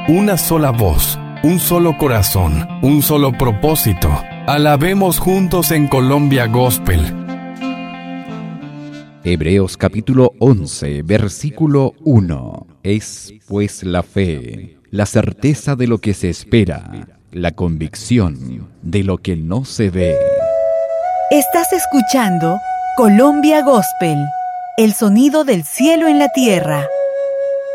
una sola voz, un solo corazón, un solo propósito. Alabemos juntos en Colombia Gospel. Hebreos capítulo 11, versículo 1. Es pues la fe, la certeza de lo que se espera, la convicción de lo que no se ve. Estás escuchando Colombia Gospel, el sonido del cielo en la tierra.